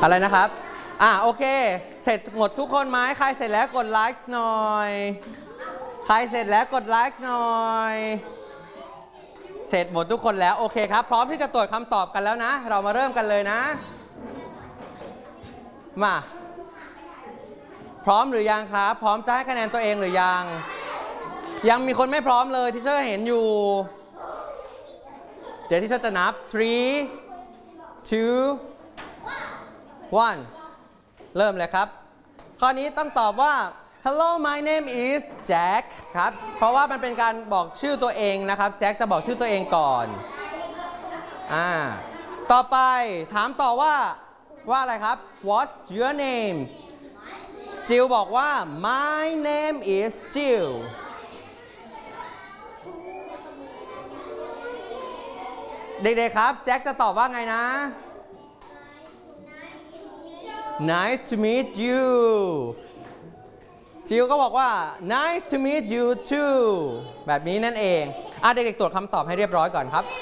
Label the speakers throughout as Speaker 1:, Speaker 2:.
Speaker 1: อะไรนะครับโอเคเสร็จหมดทุกคนไหมใครเสร็จแล้วกดไลค์หน่อยใครเสร็จแล้วกดไลค์หน่อยเสร็จหมดทุกคนแล้วโอเคครับพร้อมที่จะตรวจคำตอบกันแล้วนะเรามาเริ่มกันเลยนะมาพร้อมหรือยังครับพร้อมจะให้คะแนนตัวเองหรือยังมีคนไม่พร้อมเลยที่เชอร์เห็นอยู่เดี๋ยวที่เชอร์จะนับ3 2 1เริ่มเลยครับข้อนี้ต้องตอบว่า Hello my name is Jack ครับเพราะว่ามันเป็นการบอกชื่อตัวเองนะครับแจ็คจะบอกชื่อตัวเองก่อนต่อไปถามต่อว่าอะไรครับ What's your name จิลบอกว่า My name is Jill เด็กๆครับแจ็คจะตอบว่าไงนะ Nice to meet you จิลก็บอกว่า Nice to meet you too แบบนี้นั่นเองเด็กๆตรวจคำตอบให้เรียบร้อยก่อนครับ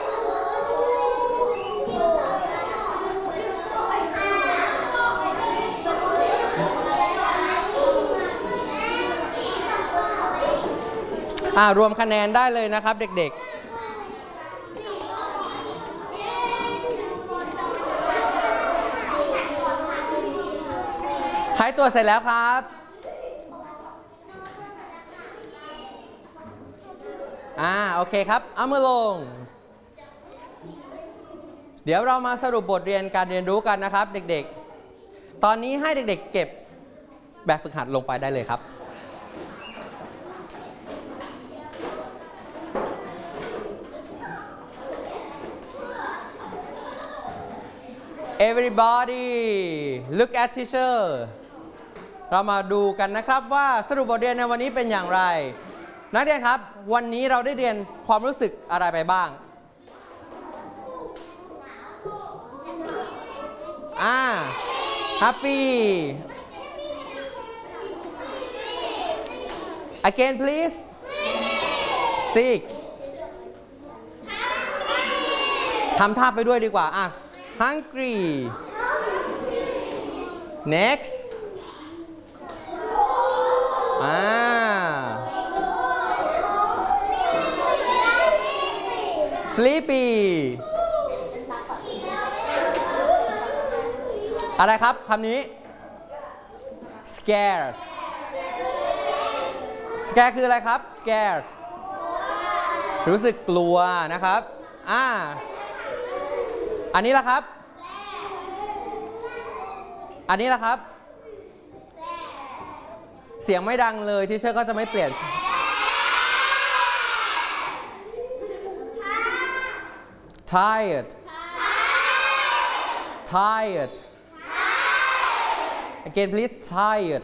Speaker 1: รวมคะแนนได้เลยนะครับเด็กๆใครตรวจเสร็จแล้วครับโอเคครับเอามือลงเดี๋ยวเรามาสรุปบทเรียนการเรียนรู้กันนะครับเด็กๆตอนนี้ให้เด็กๆเก็บแบบฝึกหัดลงไปได้เลยครับ Everybody look at teacher เรามาดูกันนะครับว่าสรุปบทเรียนในวันนี้เป็นอย่างไรนักเรียนครับวันนี้เราได้เรียนความรู้สึกอะไรไปบ้างhappy again please sick ทำท่าไปด้วยดีกว่าhungry next sleepy อะไรครับคำนี้ scared คืออะไรครับ scared รู้สึกกลัวนะครับอันนี้ล่ะครับเสียงไม่ดังเลยที่เชอร์ก็จะไม่เปลี่ยนtired again please tired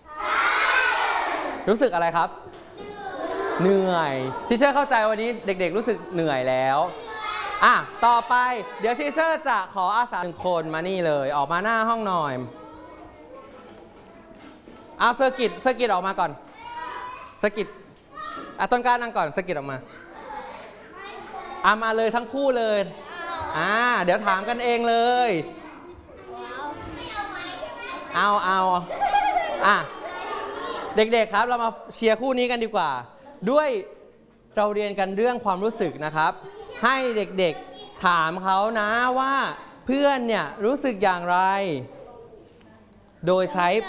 Speaker 1: รู้สึกอะไรครับเหนื่อยที่เชอร์เข้าใจวันนี้เด็กๆรู้สึกเหนื่อยแล้วต่อไปเดี๋ยวทีเชอร์จะขออาสา1คนมานี่เลยออกมาหน้าห้องหน่อยเซอร์กิตออกมาก่อนสกิดต้นกล้านั่งก่อนสกิดออกมามาเลยทั้งคู่เลยเดี๋ยวถามกันเองเลยเอาเด็กๆครับเรามาเชียร์คู่นี้กันดีกว่าด้วยเราเรียนกันเรื่องความรู้สึกนะครับให้เด็กๆถามเขานะว่าเพื่อนเนี่ยรู้สึกอย่างไรโดยใช้